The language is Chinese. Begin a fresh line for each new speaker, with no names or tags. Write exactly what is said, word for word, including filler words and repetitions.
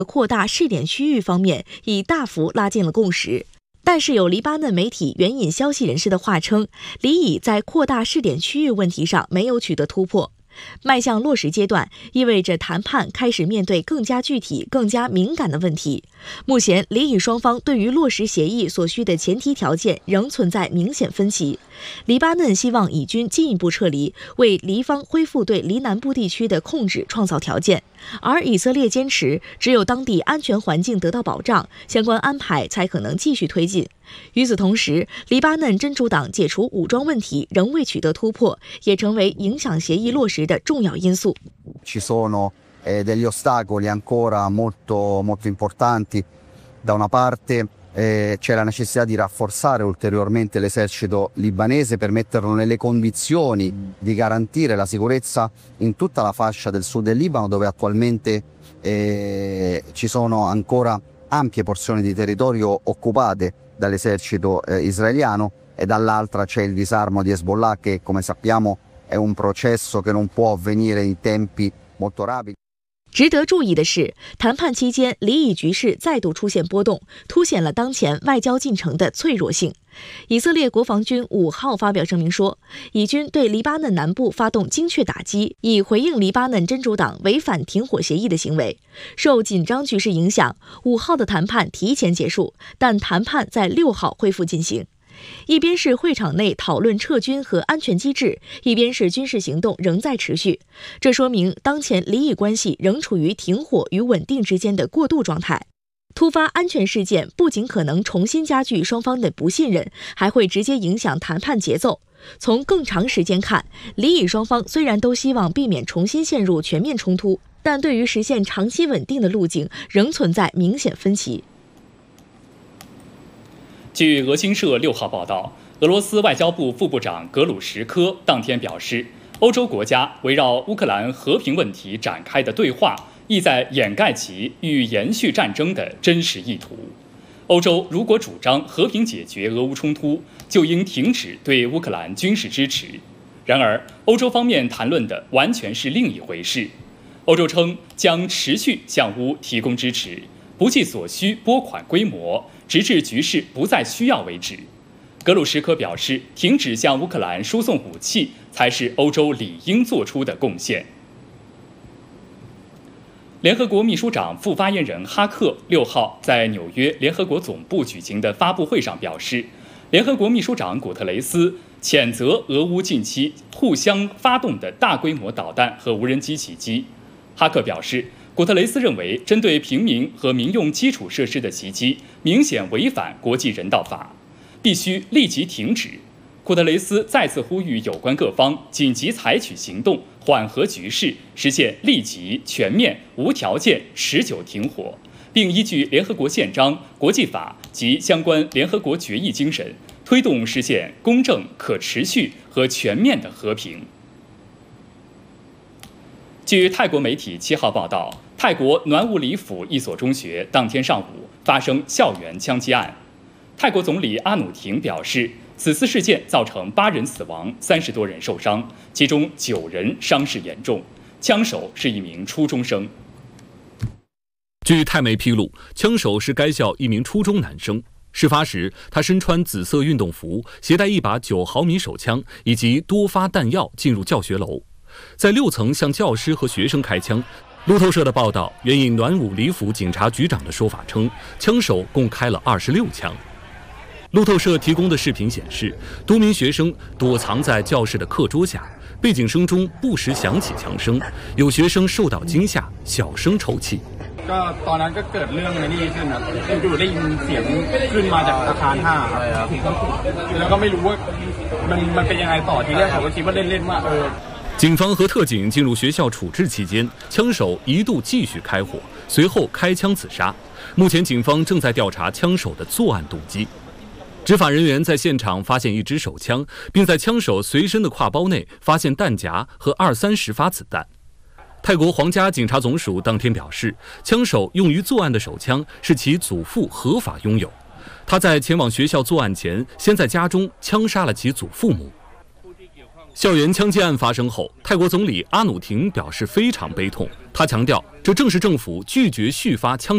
扩大试点区域方面已大幅拉近了共识。但是有黎巴嫩媒体援引消息人士的话称，黎以在扩大试点区域问题上没有取得突破。迈向落实阶段，意味着谈判开始面对更加具体、更加敏感的问题。目前，黎以双方对于落实协议所需的前提条件仍存在明显分歧。黎巴嫩希望以军进一步撤离，为黎方恢复对黎南部地区的控制创造条件，而以色列坚持只有当地安全环境得到保障，相关安排才可能继续推进。与此同时，黎巴嫩真主党解除武装问题仍未取得突破，也成为影响协议落实的重要因素。
Ci sono eh, degli ostacoli ancora molto, molto importanti. Da una parte eh, c'è la necessità di rafforzare ulteriormente l'esercito libanese per metterlo nelle condizioni di garantire la sicurezza in tutta la fascia del sud del Libano, dove attualmente eh, ci sono ancora ampie porzioni di territorio occupate dall'esercito eh, israeliano, e dall'altra c'è il disarmo di Hezbollah, che come sappiamo è un processo che non può avvenire in tempi molto rapidi。
值得注意的是，谈判期间黎以局势再度出现波动，凸显了当前外交进程的脆弱性。以色列国防军五号发表声明说，以军对黎巴嫩南部发动精确打击，以回应黎巴嫩真主党违反停火协议的行为。受紧张局势影响，五号的谈判提前结束，但谈判在六号恢复进行。一边是会场内讨论撤军和安全机制，一边是军事行动仍在持续。这说明当前黎以关系仍处于停火与稳定之间的过渡状态。突发安全事件不仅可能重新加剧双方的不信任，还会直接影响谈判节奏。从更长时间看，黎以双方虽然都希望避免重新陷入全面冲突，但对于实现长期稳定的路径仍存在明显分歧。
据俄新社六号报道，俄罗斯外交部副部长格鲁什科当天表示，欧洲国家围绕乌克兰和平问题展开的对话，意在掩盖其欲延续战争的真实意图。欧洲如果主张和平解决俄乌冲突，就应停止对乌克兰军事支持。然而，欧洲方面谈论的完全是另一回事。欧洲称将持续向乌提供支持，不计所需拨款规模，直至局势不再需要为止。格鲁什科表示，停止向乌克兰输送武器才是欧洲理应做出的贡献。联合国秘书长副发言人哈克六号在纽约联合国总部举行的发布会上表示，联合国秘书长古特雷斯谴责俄乌近期互相发动的大规模导弹和无人机袭击。哈克表示，古特雷斯认为，针对平民和民用基础设施的袭击明显违反国际人道法，必须立即停止。古特雷斯再次呼吁有关各方紧急采取行动，缓和局势，实现立即、全面、无条件、持久停火，并依据联合国宪章、国际法及相关联合国决议精神，推动实现公正、可持续和全面的和平。据泰国媒体七号报道，泰国暖武里府一所中学当天上午发生校园枪击案。泰国总理阿努廷表示，此次事件造成八人死亡，三十多人受伤，其中九人伤势严重，枪手是一名初中生。
据泰媒披露，枪手是该校一名初中男生。事发时，他身穿紫色运动服，携带一把九毫米手枪以及多发弹药进入教学楼，在六层向教师和学生开枪。路透社的报道援引暖武里府警察局长的说法称，枪手共开了二十六枪。路透社提供的视频显示，多名学生躲藏在教室的课桌下，背景声中不时响起枪声，有学生受到惊吓，小声抽泣。
ก็ตอนนั้นก็เกิดเรื่องในนี่ขึ้นครับอยู่ๆได้ยินเสียงขึ้นมาจากอาคารห้าครับแล้วก็ไม่รู้ว่ามันมันเป็นยังไงต่อทีแรกผมก็คิดว่าเล่นๆว่าเออ
警方和特警进入学校处置期间，枪手一度继续开火，随后开枪自杀。目前警方正在调查枪手的作案动机。执法人员在现场发现一支手枪，并在枪手随身的挎包内发现弹夹和二三十发子弹。泰国皇家警察总署当天表示，枪手用于作案的手枪是其祖父合法拥有。他在前往学校作案前，先在家中枪杀了其祖父母。校园枪击案发生后，泰国总理阿努廷表示非常悲痛。他强调，这正是政府拒绝续发枪